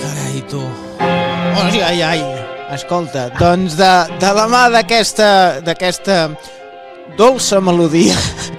Carai, tu. Ai, ai, ai. Escolta, doncs de la mà d'aquesta dolça melodia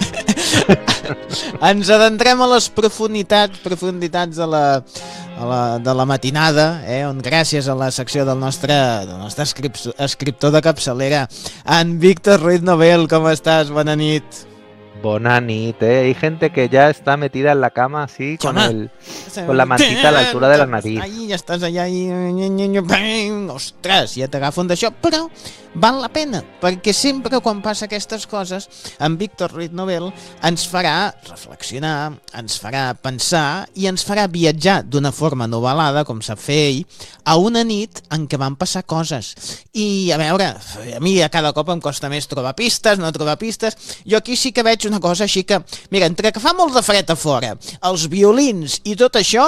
ens adentrem a les profunditats de la matinada, on gràcies a la secció del nostre escriptor de capçalera, en Víctor Ruiz Novel. Com estàs? Bona nit. Bona nit, Hay gente que ya está metida en la cama así con la mantita a la altura de la nariz. Ai, ja estàs allà i... Ostres, ja t'agafen d'això, però val la pena, perquè sempre quan passa aquestes coses, en Víctor Ruiz Novel ens farà reflexionar, ens farà pensar i ens farà viatjar d'una forma novel·lada, com sap fer ell, a una nit en què van passar coses. I a veure, a mi a cada cop em costa més trobar pistes, no trobar pistes. Jo aquí sí que veig una cosa així que, mira, entre que fa molt de fred a fora, els violins i tot això,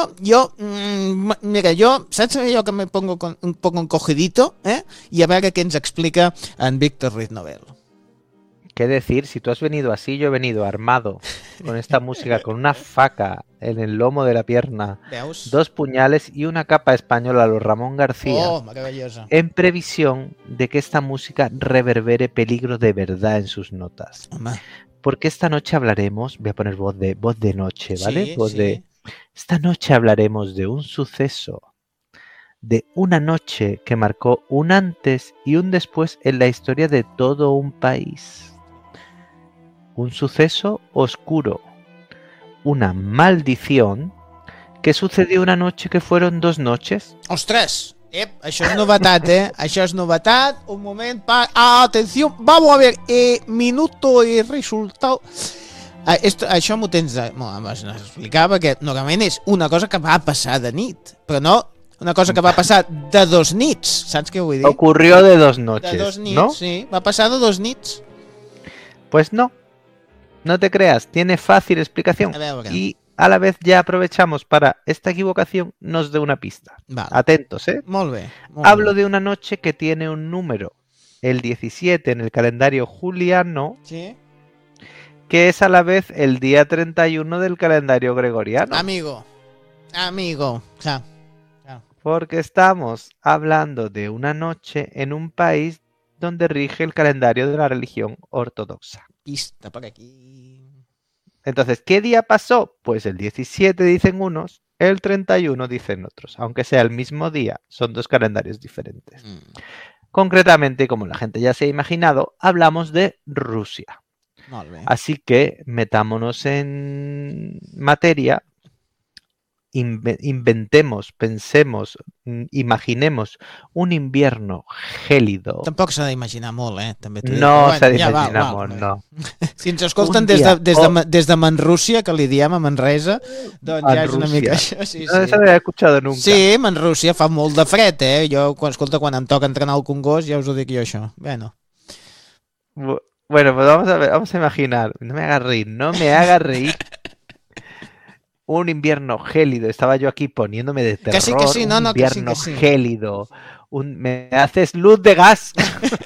saps allò que me pongo un poco encogidito, i a veure què ens explica en Víctor Ruiz Novel. ¿Qué decir? Si tú has venido así, yo he venido armado con esta música, con una faca en el lomo de la pierna, ¿Veus? 2 puñales y una capa española a los Ramón García, maravillosa. en previsión de que esta música reverbere peligro de verdad en sus notas. Home. Porque esta noche hablaremos, voy a poner voz de noche, ¿vale? Sí. Esta noche hablaremos de un suceso, de una noche que marcó un antes y un después en la historia de todo un país. Un suceso oscuro, una maldición que sucedió una noche que fueron 2 noches. Ostres, això és novetat, Això és novetat. Un moment, atenció, vamos a ver, minuto y resultado. Això m'ho tens d'explicar, perquè normalment és una cosa que va passar de nit, però no una cosa que va passar de 2 nits, saps què vull dir? Ocurrió de 2 noches, de 2 nits, ¿no? Sí, va passar de 2 nits. Pues no te creas, tiene fácil explicación. A veure. Y a la vez ya aprovechamos para esta equivocación nos dé una pista. Vale. Atentos, Molt bé. Hablo de una noche que tiene un número, el 17 en el calendario juliano, Sí. que es a la vez el día 31 del calendario gregoriano. Amigo, clar. Porque estamos hablando de una noche en un país donde rige el calendario de la religión ortodoxa. Pista per aquí. Entonces, ¿qué día pasó? Pues el 17 dicen unos, el 31 dicen otros. Aunque sea el mismo día, son 2 calendarios diferentes. Concretamente, como la gente ya se ha imaginado, hablamos de Rusia. Molt bé. Así que metámonos en materia, inventemos, pensemos, imaginemos un invierno gélido. Tampoc s'ha d'imaginar molt, també t'ho dic. No Bueno, s'ha d'imaginar molt, no. Si ens escolten Un dia, des de Manrússia, que li diem a Manresa, doncs ja és una mica això. Sí, No se había escuchado nunca. Sí, Manrússia fa molt de fred, Jo, quan em toca entrenar al Congost, ja us ho dic jo, això. Bueno, pues vamos a imaginar. No me haga reír. Un invierno gélido. Estaba yo aquí poniéndome de terror. Que sí, no, un invierno que sí. gélido. Me haces luz de gas.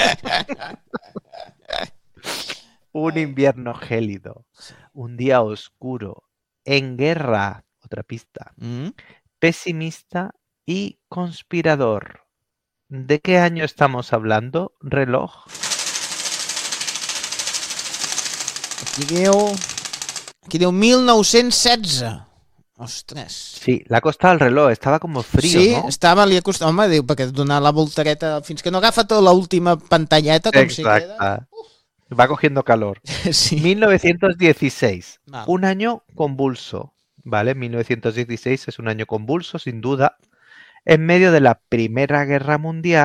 Un invierno gélido. Un día oscuro. En guerra. Otra pista. Pesimista y conspirador. ¿De qué año estamos hablando, reloj? Aquí diu 1916. Ostres. Sí, le ha costado el reloj, estaba como frío, sí, ¿no? Estava, li ha costat, home, diu, perquè donar la voltareta fins que no agafa tota l'última pantalleta, com si queda. Va cogiendo calor. Sí. 1916, Vale. Un año convulso, ¿vale? 1916 es un año convulso, sin duda, en medio de la Primera Guerra Mundial.